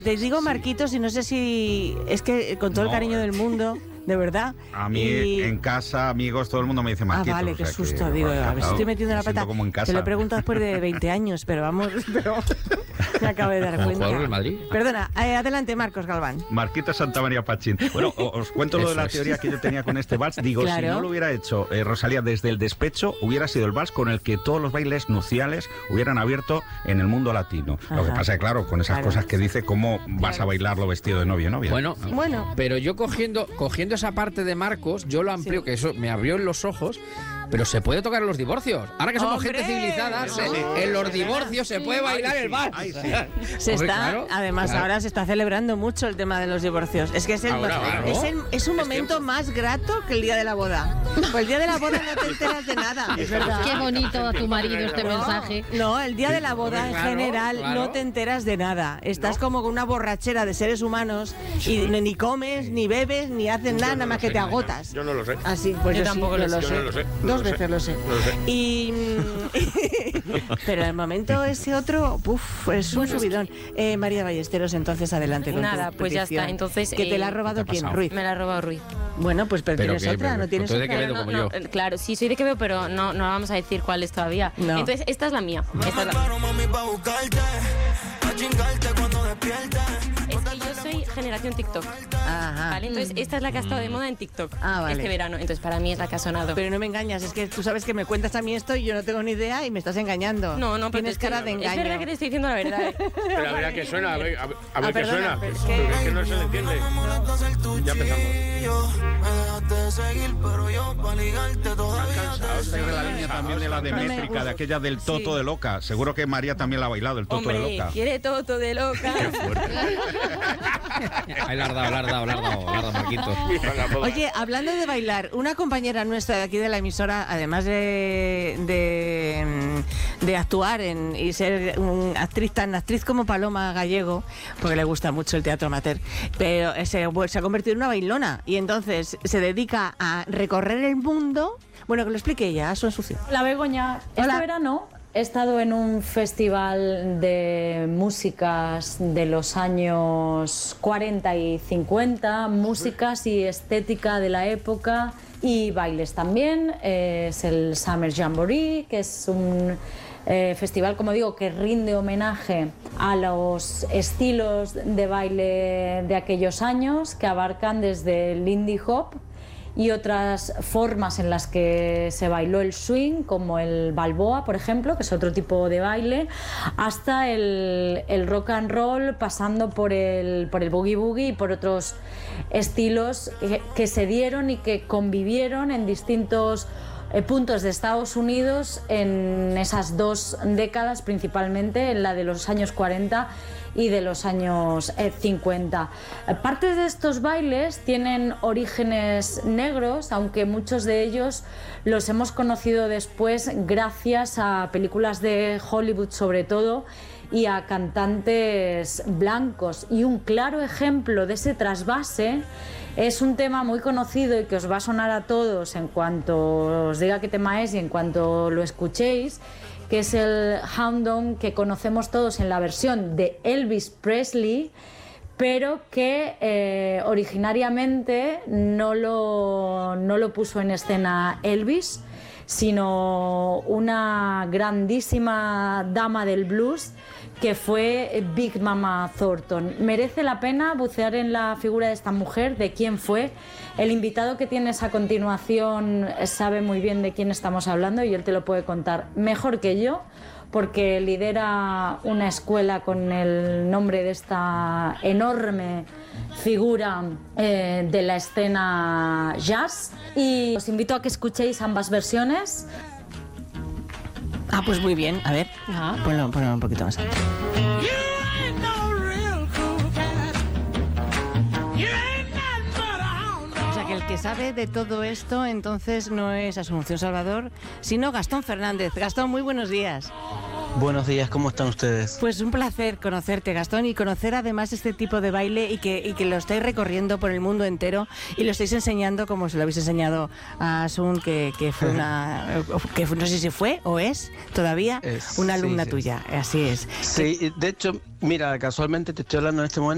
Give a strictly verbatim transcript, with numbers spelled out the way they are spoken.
Te digo Marquitos y no sé si es que con todo No, el cariño del mundo, de verdad. A mí y... en casa, amigos, todo el mundo me dice Marquitos. Ah, vale, qué o sea susto, que, digo, bueno, a ver si estoy metiendo la me siento pata. como en casa. Te lo he preguntado después de veinte años, pero vamos, pero me acabo de dar ¿Como cuenta. jugador del Madrid? Perdona, eh, adelante Marcos Galván. Marquitos Santa María Pachín. Bueno, os cuento lo de la Eso es. teoría que yo tenía con este vals. Digo, Claro. si no lo hubiera hecho eh, Rosalía desde el despecho, hubiera sido el vals con el que todos los bailes nupciales hubieran abierto en el mundo latino. Ajá. Lo que pasa es que, claro, con esas Claro. cosas que dice, ¿cómo vas a bailarlo vestido de novio o novia? Bueno, ¿No? Bueno, pero yo cogiendo, cogiendo esa parte de Marcos, yo lo amplío, Sí. que eso me abrió en los ojos. Pero se puede tocar en los divorcios. Ahora que somos ¡Hombre! gente civilizada, se- Sí. en los divorcios se puede bailar el vals. Ay, sí. se Hombre, está, claro, además claro. ahora se está celebrando mucho el tema de los divorcios. Es que es, el, Ahora, claro. es, el- es un momento más grato que el día de la boda. Pues el día de la boda no te enteras de nada, es verdad. Qué bonito a tu marido este mensaje. No, el día de la boda en Claro, general claro. no te enteras de nada. Estás como con una borrachera de seres humanos y ni ni comes, ni bebes, ni haces nada, nada más que te agotas. Yo no lo sé. Así, pues Yo yo, tampoco sí, lo yo sé. Yo no lo sé, no Dos lo sé. veces lo sé. No lo sé. Y pero el momento ese otro, uf, es un subidón. Eh, María Ballesteros, entonces adelante con Nada, tu pues ya petición. está. Entonces, ¿Que te la ha eh, robado ¿qué te ha quién? pasado? Ruiz. Me la ha robado Ruiz. Bueno, pues pero, Pero tienes que- otra, pero- no tienes entonces, otra. ¿de Quevedo no, como no, yo? eh, claro, sí, soy de Quevedo, pero no, no vamos a decir cuál es todavía. No. Entonces, esta es la mía. Esta es la Claro, mami, pa' buscarte, pa' chingarte cuando despiertes. Es que yo soy generación TikTok, Ajá. ¿vale? Entonces, esta es la que ha estado de moda en TikTok Ah, vale. este verano. Entonces, para mí es la que ha sonado. Pero no me engañas, es que tú sabes que me cuentas a mí esto y yo no tengo ni idea y me estás engañando. No, no, pero tienes te estoy- cara de engaño. Es verdad que te estoy diciendo la verdad. ¿eh? Pero a ver a qué suena, a ver, a ver, a ver Ah, qué perdona, suena. pero es Porque que- es que no se le entiende. Ya empezamos. Me dejaste de seguir, pero yo pa' ligarte todavía te Esta es de la línea también de la de No me métrica, gusta. de aquella del Toto Sí. de Loca. Seguro que María también la ha bailado, el Toto de Hombre, Loca. quiere todo de loca. Ahí la has dado, la has dado, la has dado, la has dado, Marquitos. Oye, hablando de bailar, una compañera nuestra de aquí de la emisora, además de, de, mm, de actuar en, y ser un actriz tan actriz como Paloma Gallego, porque le gusta mucho el teatro amateur, pero se, se ha convertido en una bailona y entonces se dedica a recorrer el mundo. Bueno, que lo explique ella, su ensucio. La Begoña, Hola. este verano he estado en un festival de músicas de los años cuarenta y cincuenta, músicas y estética de la época y bailes también. Eh, es el Summer Jamboree, que es un eh, festival, como digo, que rinde homenaje a los estilos de baile de aquellos años, que abarcan desde el indie hop y otras formas en las que se bailó el swing, como el balboa, por ejemplo, que es otro tipo de baile, hasta el, el rock and roll, pasando por el, por el boogie boogie y por otros estilos que, que se dieron y que convivieron en distintos eh, puntos de Estados Unidos en esas dos décadas, principalmente en la de los años cuarenta y de los años eh, cincuenta. Eh, Parte de estos bailes tienen orígenes negros, aunque muchos de ellos los hemos conocido después gracias a películas de Hollywood sobre todo y a cantantes blancos. Y un claro ejemplo de ese trasvase es un tema muy conocido y que os va a sonar a todos en cuanto os diga qué tema es y en cuanto lo escuchéis, que es el Hound Dog, que conocemos todos en la versión de Elvis Presley, pero que eh, originariamente no lo, no lo puso en escena Elvis, sino una grandísima dama del blues que fue Big Mama Thornton. Merece la pena bucear en la figura de esta mujer, de quién fue. El invitado que tienes a continuación sabe muy bien de quién estamos hablando y él te lo puede contar mejor que yo, porque lidera una escuela con el nombre de esta enorme figura eh, de la escena jazz. Y os invito a que escuchéis ambas versiones. Ah, pues muy bien, a ver, Ah. ponlo, ponlo un poquito más alto. O sea que el que sabe de todo esto entonces no es Asunción Salvador, sino Gastón Fernández. Gastón, muy buenos días. Buenos días, ¿cómo están ustedes? Pues un placer conocerte, Gastón, y conocer además este tipo de baile y que, y que lo estáis recorriendo por el mundo entero y lo estáis enseñando como se lo habéis enseñado a Asun, que, que fue una, que no sé si fue o es todavía Es, una alumna sí, sí. tuya. Así es. Sí, de hecho, mira, casualmente te estoy hablando en este momento